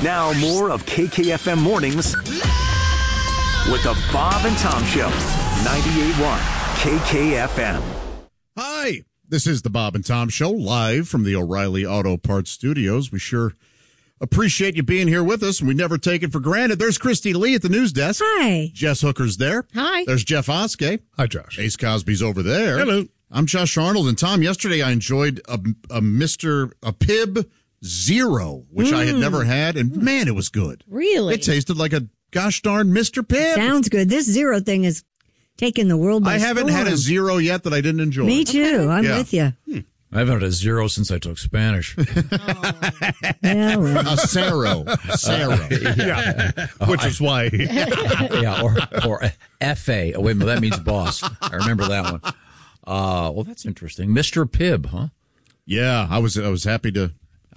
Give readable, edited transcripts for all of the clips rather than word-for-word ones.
Now more of KKFM Mornings with the Bob and Tom Show. 98.1 KKFM. Hi, this is the Bob and Tom Show, live from the O'Reilly Auto Parts Studios. We sure appreciate you being here with us, and we never take it for granted. There's Christy Lee at the news desk. Hi. Jess Hooker's there. Hi. There's Jeff Oskey. Hi, Josh. Ace Cosby's over there. Hello. I'm Josh Arnold, and Tom, yesterday I enjoyed a Pib Zero, which I had never had, and man, it was good. Really? It tasted like a gosh darn Mr. Pibb. Sounds good. This Zero thing is taking the world by I haven't had a storm. Zero yet that I didn't enjoy. Me too. I'm with you. I've had a zero since I took Spanish. Yeah, well. A Cero. Yeah, which is why. Yeah, or F.A. Oh, wait a minute, that means boss. I remember that one. Well, that's interesting. Mr. Pibb, huh? Yeah, I was happy to.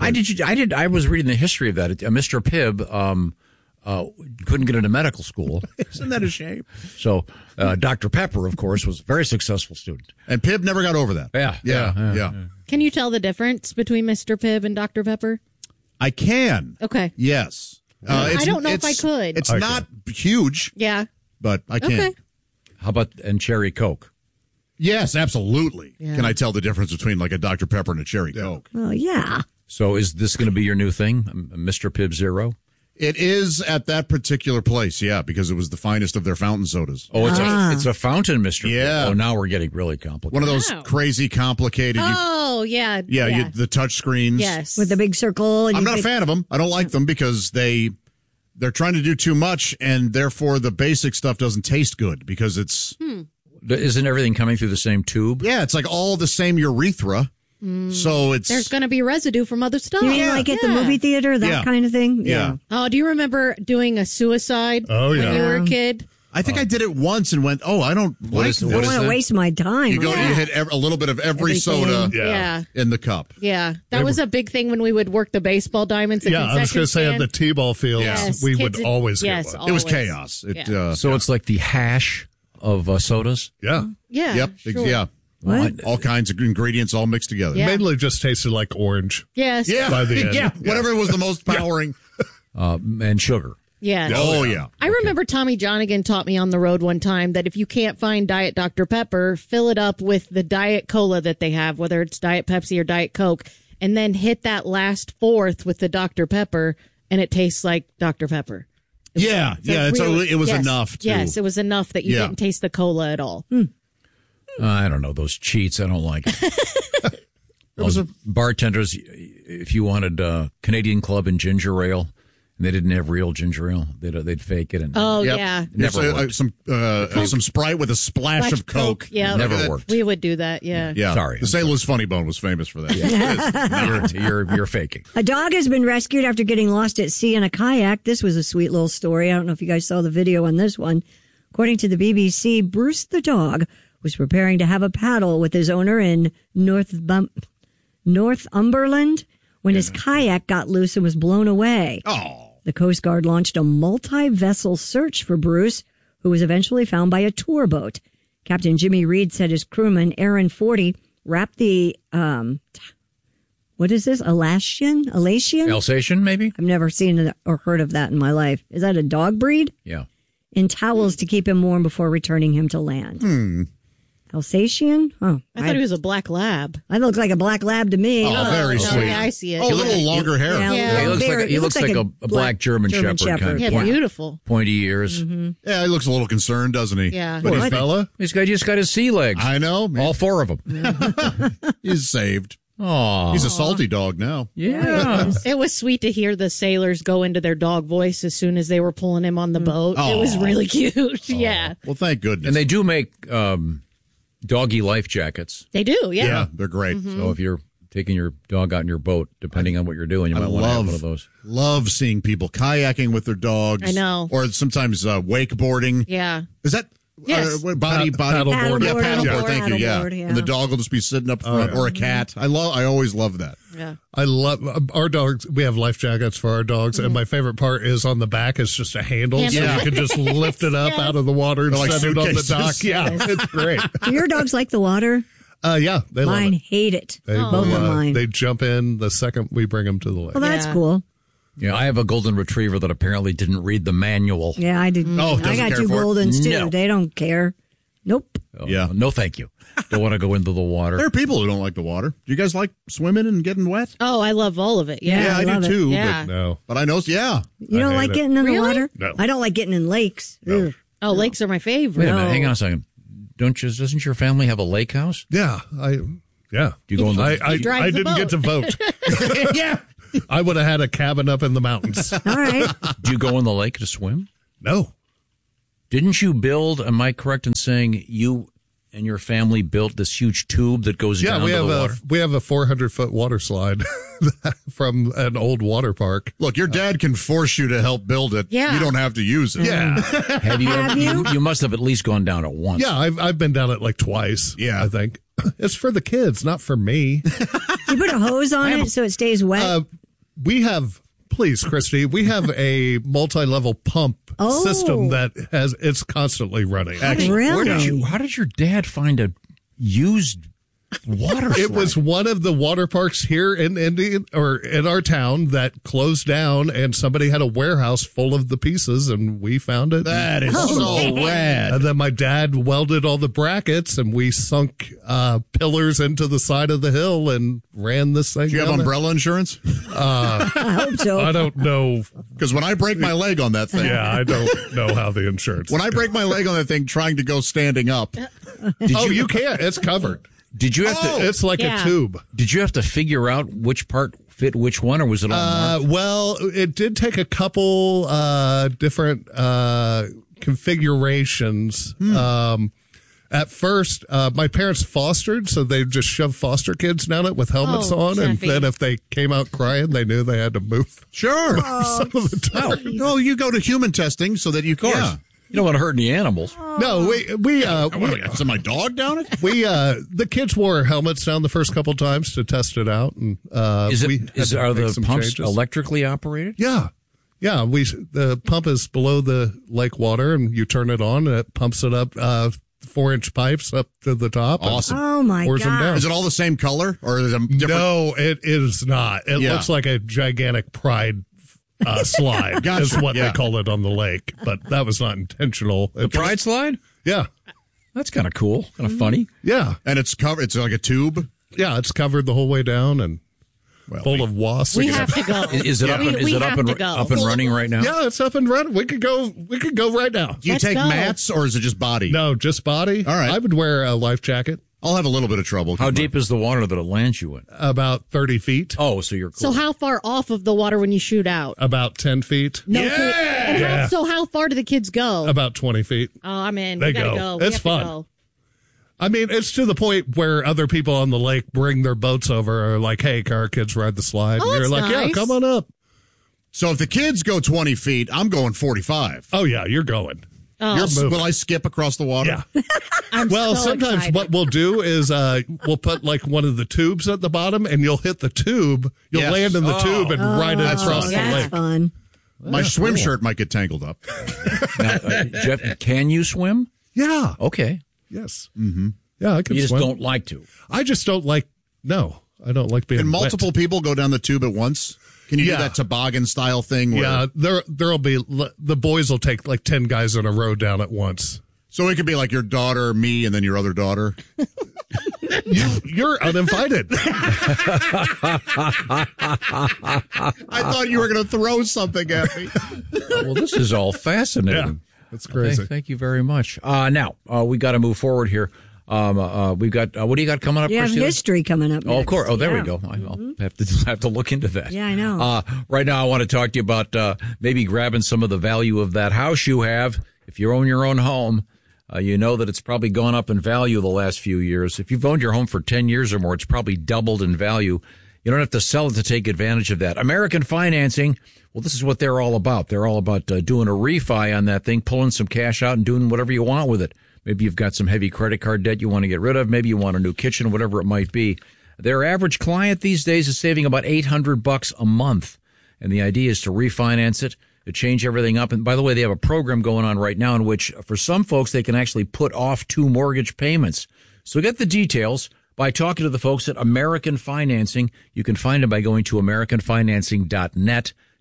I was reading the history of that. Mr. Pibb couldn't get into medical school. Isn't that a shame? So Dr. Pepper, of course, was a very successful student. And Pibb never got over that. Yeah. Can you tell the difference between Mr. Pibb and Dr. Pepper? I can. Okay. Yes. I don't know if I could. It's not huge, Yeah. but I can. Okay. How about and Cherry Coke? Yes, absolutely. Yeah. Can I tell the difference between like a Dr. Pepper and a Cherry Coke? Oh, yeah. So is this going to be your new thing, Mr. Pibb Zero? It is at that particular place, yeah, because it was the finest of their fountain sodas. Oh, it's a fountain, Mr. Yeah. Pibb. Oh, now we're getting really complicated. One of those Wow. crazy, complicated. Oh, yeah. The touch screens. Yes. With the big circle. And I'm you not a could- fan of them. I don't like them because they're trying to do too much, and therefore the basic stuff doesn't taste good because it's Isn't everything coming through the same tube? it's like all the same urethra. So it's There's going to be residue from other stuff. You mean like at the movie theater, that Yeah. kind of thing? Yeah. Oh, do you remember doing a suicide Oh, yeah. when you were a kid? I think I did it once and went, I don't like is- this. I don't What want to that? waste my time. You go, Yeah. you hit a little bit of every Everything. soda Yeah. in the cup. Yeah. That was a big thing when we would work the baseball diamonds. Yeah, I was going to say at the T-ball fields, Yes, we kids would always yes, get one. It was always. chaos. It, Yeah. So it's like the hash of sodas? Yeah. Yeah. Yep. Sure. Yeah. What? All kinds of ingredients all mixed together. Yeah. Mainly just tasted like orange. Yes. Yeah. By the end. Yeah. Whatever was the most powering. And sugar. Yes. Oh, yeah. I remember Tommy Johnigan taught me on the road one time that if you can't find Diet Dr. Pepper, fill it up with the Diet Cola that they have, whether it's Diet Pepsi or Diet Coke, and then hit that last fourth with the Dr. Pepper, and it tastes like Dr. Pepper. Yeah. Yeah. It was yes, enough to. Yes, it was enough that you Yeah. didn't taste the cola at all. I don't know, those cheats. I don't like it. Those bartenders, if you wanted Canadian Club and ginger ale, and they didn't have real ginger ale, they'd fake it. And Oh, Yep. yeah. It never Here's, worked. some Sprite with a splash of Coke. Yeah. Never worked. We would do that, yeah. Yeah. Sorry. The St. Louis Funny Bone was famous for that. You're faking. A dog has been rescued after getting lost at sea in a kayak. This was a sweet little story. I don't know if you guys saw the video on this one. According to the BBC, Bruce the dog was preparing to have a paddle with his owner in Northumberland when his kayak got loose and was blown away. Oh. The Coast Guard launched a multi-vessel search for Bruce, who was eventually found by a tour boat. Captain Jimmy Reed said his crewman, Aaron Forty, wrapped the, what is this, Alsatian? Alsatian, maybe? I've never seen it or heard of that in my life. Is that a dog breed? Yeah. In towels to keep him warm before returning him to land. Alsatian? Oh, I thought he was a black lab. I look like a black lab to me. Oh, very no, sweet. yeah, I see it. Oh, a little longer hair. Yeah. He looks like a black German Shepherd kind of Yeah, point. beautiful. Pointy ears. Yeah, he looks a little concerned, doesn't he? Yeah. But Poor fella. This guy just got his sea legs. I know. All four of them. He's saved. Oh, He's a salty dog now. yeah. It was sweet to hear the sailors go into their dog voice as soon as they were pulling him on the boat. It was really cute. Yeah. Well, thank goodness. And they do make doggy life jackets. They do, yeah. Yeah, they're great. So if you're taking your dog out in your boat, depending on what you're doing, you might want to have one of those. Love seeing people kayaking with their dogs. I know. Or sometimes wakeboarding. Yeah. Is that Yes. body Paddleboard. Yeah, paddleboard. Thank you. Yeah, Paddleboard, yeah. and the dog will just be sitting up front, or a cat. I always love that. Yeah. I love our dogs. We have life jackets for our dogs, and my favorite part is on the back is just a handle, so Handle. you can just lift it up out of the water and They're like set it on the suitcases. dock. Yeah, it's great. Do your dogs like the water? Yeah, they love Mine it. hate it. They Both of mine. They jump in the second we bring them to the lake. Well, that's Yeah. cool. Yeah, I have a golden retriever that apparently didn't read the manual. Yeah, I did. Oh, I doesn't got care two for it? Goldens too. No. They don't care. Nope. Oh, Yeah. No, thank you. Don't want to go into the water. There are people who don't like the water. Do you guys like swimming and getting wet? Oh, I love all of it. Yeah. Yeah, I love do it. too. Yeah. No. But I know, yeah. You don't hate like it. getting in the Really? water? No. I don't like getting in lakes. No. Ugh. Oh, lakes are my favorite. Wait a minute, No. hang on a second. Doesn't your family have a lake house? Yeah. Yeah. Do you go in the I drives the didn't get to vote. Yeah. I would have had a cabin up in the mountains. All right. Do you go in the lake to swim? No. Didn't you build, am I correct in saying you and your family built this huge tube that goes down we to have the water? we have a 400-foot water slide from an old water park. Look, your dad can force you to help build it. Yeah. You don't have to use it. Yeah. Have you? Have you? You must have at least gone down it once. Yeah, I've been down it like twice. Yeah. I think. It's for the kids, not for me. You put a hose on it so it stays wet. We have, please, Christy, we have a multi-level pump Oh. system that it's constantly running. Really? How did your dad find a used water slide? It was one of the water parks here in Indian or in our town that closed down, and somebody had a warehouse full of the pieces, and we found it. That is so rad. And then my dad welded all the brackets, and we sunk pillars into the side of the hill and ran this thing. Do you have down there. umbrella insurance? I hope so. I don't know. Because when I break my leg on that thing, Yeah, I don't know how the insurance. when I break my leg on that thing trying to go standing up, you can't. It's covered. Did you have to? It's like Yeah. a tube. Did you have to figure out which part fit which one, or was it all marked? Well, it did take a couple different configurations. At first, my parents fostered, so they just shoved foster kids down it with helmets Oh, on, and Jeffy. then if they came out crying, they knew they had to move. sure. Some of the time. No, you go to human testing so that you can. Yeah. You don't want to hurt any animals. No, So my dog down it? the kids wore helmets down the first couple times to test it out, and Are had to the make some pumps changes. electrically operated? Yeah. Yeah, the pump is below the lake water, and you turn it on, and it pumps it up 4-inch pipes up to the top. and Awesome. Oh my pours them down. god! Is it all the same color or is it different? No, it is not. It Yeah. looks like a gigantic pride slide. Gotcha. Is what Yeah. they call it on the lake, but that was not intentional. The Pride slide? Yeah, That's kind of cool, kind of funny. yeah, And it's covered. It's like a tube. yeah. It's covered the whole way down and full of wasps. We have to go. Is it up? We- Is we it have to go. up and running right now? Yeah, it's up and running. We could go right now. Do you Let's take go. mats or is it just body? No, just body. All right. I would wear a life jacket I'll have a little bit of trouble. How deep is the water that it lands you in? about 30 feet, Oh, so you're So cool. how far off of the water when you shoot out? about 10 feet, No. So how far do the kids go? about 20 feet. Oh, I'm in. They We gotta go. go. We It's have to fun. go. I mean, it's to the point where other people on the lake bring their boats over, are like, "Hey, can our kids ride the slide?" Oh, and you're that's like, "Yeah, nice. come on up." So if the kids go 20 feet, I'm going 45. Oh yeah, you're going. Will I skip across the water? Yeah. I'm Well, so sometimes excited. what we'll do is we'll put like one of the tubes at the bottom, and you'll hit the tube. You'll Yes. land in the tube and ride it across the That's lake. fun. My swim shirt might get tangled up. Now, Jeff, can you swim? Yeah. Okay. Yes. Mm-hmm. Yeah, I can You just swim. don't like to. I just don't like. No, I don't like being Can wet. multiple people go down the tube at once? Can you Yeah. do that toboggan style thing? Where, Yeah, there'll be the boys will take like 10 guys in a row down at once. So it could be like your daughter, me, and then your other daughter. You're uninvited. I thought you were going to throw something at me. Well, this is all fascinating. That's crazy. Thank you very much. Now, we got to move forward here. We've got, what do you got coming up, You have Christy? history coming up. Oh, of next. course. Oh, there Yeah. we go. I'll have to look into that. Yeah, I know. Right now, I want to talk to you about maybe grabbing some of the value of that house you have. If you own your own home, you know that it's probably gone up in value the last few years. If you've owned your home for 10 years or more, it's probably doubled in value. You don't have to sell it to take advantage of that. American Financing, well, this is what they're all about. They're all about doing a refi on that thing, pulling some cash out and doing whatever you want with it. Maybe you've got some heavy credit card debt you want to get rid of. Maybe you want a new kitchen, whatever it might be. Their average client these days is saving about $800 a month. And the idea is to refinance it, to change everything up. And by the way, they have a program going on right now in which for some folks, they can actually put off 2 mortgage payments. So get the details by talking to the folks at American Financing. You can find them by going to AmericanFinancing.net.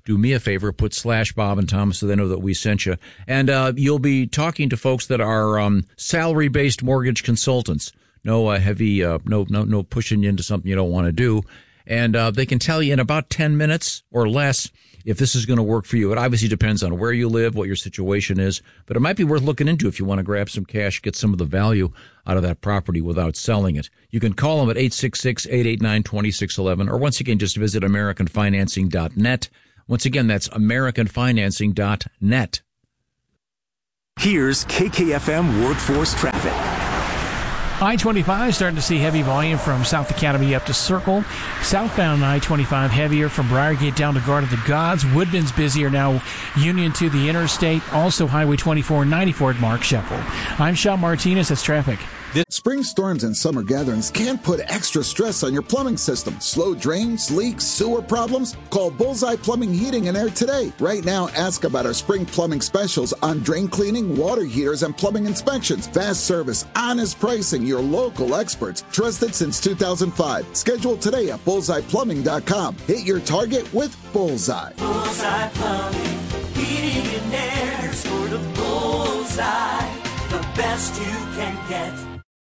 do me a favor, put /Bob and Tom so they know that we sent you. And you'll be talking to folks that are salary-based mortgage consultants. No heavy, no pushing you into something you don't want to do. And they can tell you in about 10 minutes or less if this is going to work for you. It obviously depends on where you live, what your situation is, but it might be worth looking into if you want to grab some cash, get some of the value out of that property without selling it. You can call them at 866-889-2611, or once again, just visit AmericanFinancing.net. Once again, that's AmericanFinancing.net. Here's KKFM Workforce Traffic. I-25 starting to see heavy volume from South Academy up to Circle. Southbound I-25 heavier from Briargate down to Garden of the Gods. Woodman's busier now, Union to the interstate. Also Highway 24, 94 at Mark Sheffel. I'm Sean Martinez. That's traffic. Spring storms and summer gatherings can put extra stress on your plumbing system. Slow drains, leaks, sewer problems? Call Bullseye Plumbing, Heating and Air today. Right now, ask about our spring plumbing specials on drain cleaning, water heaters, and plumbing inspections. Fast service, honest pricing, your local experts. Trusted since 2005. Schedule today at bullseyeplumbing.com. Hit your target with Bullseye. Bullseye Plumbing, Heating and Air. Sort of Bullseye, the best you can get.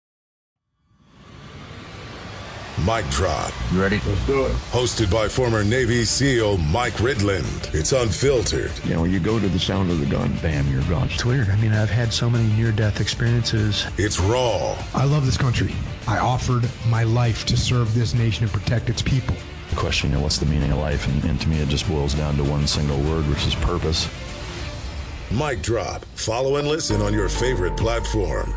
Mic Drop. You ready? Let's do it. Hosted by former Navy SEAL Mike Ridland. It's unfiltered. You know, when you go to the sound of the gun, bam, you're gone. It's weird. I mean, I've had so many near-death experiences. It's raw. I love this country. I offered my life to serve this nation and protect its people. The question, what's the meaning of life? And to me, it just boils down to one single word, which is purpose. Mic Drop. Follow and listen on your favorite platform.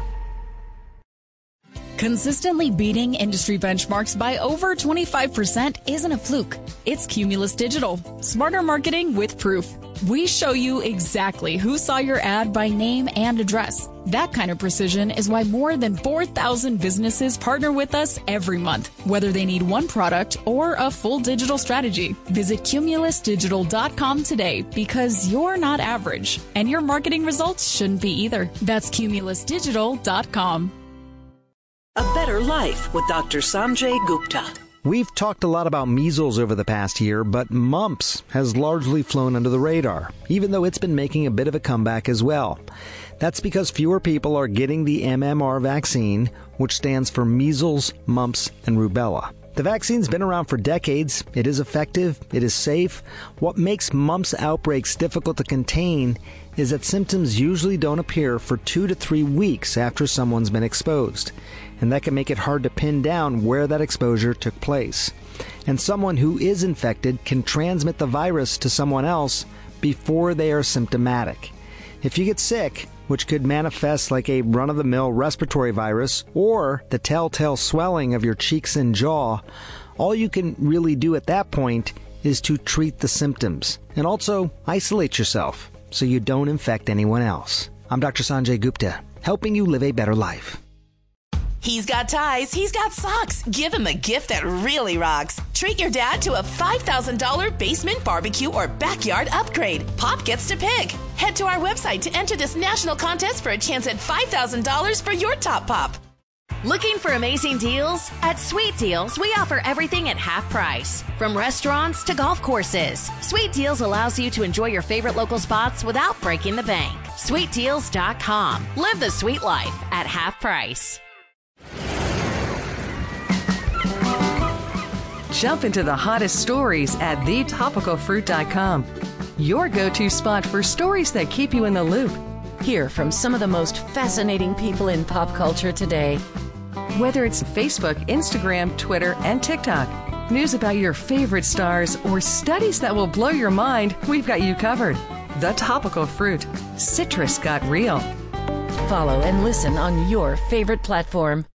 Consistently beating industry benchmarks by over 25% isn't a fluke. It's Cumulus Digital. Smarter marketing with proof. We show you exactly who saw your ad by name and address. That kind of precision is why more than 4,000 businesses partner with us every month, whether they need one product or a full digital strategy. Visit cumulusdigital.com today because you're not average, and your marketing results shouldn't be either. That's cumulusdigital.com. A Better Life with Dr. Sanjay Gupta. We've talked a lot about measles over the past year, but mumps has largely flown under the radar, even though it's been making a bit of a comeback as well. That's because fewer people are getting the MMR vaccine, which stands for measles, mumps, and rubella. The vaccine's been around for decades. It is effective. It is safe. What makes mumps outbreaks difficult to contain is that symptoms usually don't appear for 2 to 3 weeks after someone's been exposed. And that can make it hard to pin down where that exposure took place. And someone who is infected can transmit the virus to someone else before they are symptomatic. If you get sick, which could manifest like a run-of-the-mill respiratory virus or the telltale swelling of your cheeks and jaw, all you can really do at that point is to treat the symptoms and also isolate yourself so you don't infect anyone else. I'm Dr. Sanjay Gupta, helping you live a better life. He's got ties, he's got socks. Give him a gift that really rocks. Treat your dad to a $5,000 basement barbecue or backyard upgrade. Pop gets to pick. Head to our website to enter this national contest for a chance at $5,000 for your top pop. Looking for amazing deals? At Sweet Deals, we offer everything at half price. From restaurants to golf courses. Sweet Deals allows you to enjoy your favorite local spots without breaking the bank. SweetDeals.com. Live the sweet life at half price. Jump into the hottest stories at thetopicalfruit.com. Your go-to spot for stories that keep you in the loop. Hear from some of the most fascinating people in pop culture today. Whether it's Facebook, Instagram, Twitter, and TikTok, news about your favorite stars, or studies that will blow your mind, we've got you covered. The Topical Fruit. Citrus got real. Follow and listen on your favorite platform.